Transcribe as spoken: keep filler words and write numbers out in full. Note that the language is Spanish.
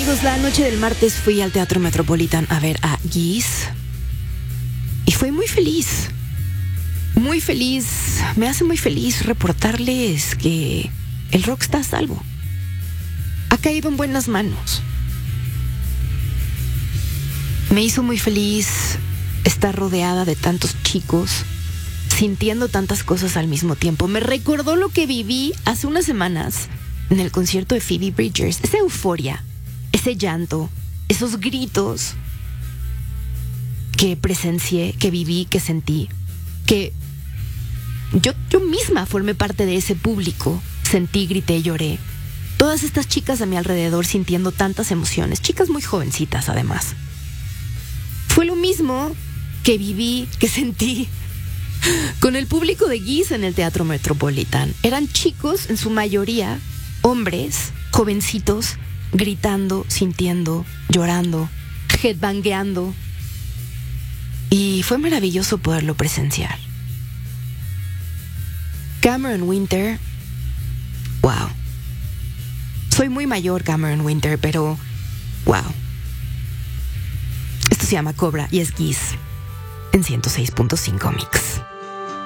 Amigos, la noche del martes fui al Teatro Metropolitan a ver a Geese y fui muy feliz. Muy feliz. Me hace muy feliz reportarles que el rock está a salvo. Ha caído en buenas manos. Me hizo muy feliz estar rodeada de tantos chicos, sintiendo tantas cosas al mismo tiempo. Me recordó lo que viví hace unas semanas en el concierto de Phoebe Bridgers. Esa euforia, ese llanto, esos gritos que presencié, que viví, que sentí, que yo, yo misma formé parte de ese público. Sentí, grité, lloré. Todas estas chicas a mi alrededor sintiendo tantas emociones, chicas muy jovencitas además. Fue lo mismo que viví, que sentí con el público de Geese en el Teatro Metropolitan. Eran chicos, en su mayoría, hombres, jovencitos, gritando, sintiendo, llorando, headbangueando. Y fue maravilloso poderlo presenciar. Cameron Winter, wow. Soy muy mayor, Cameron Winter, pero wow. Esto se llama Cobra y es Geese en ciento seis punto cinco Mix.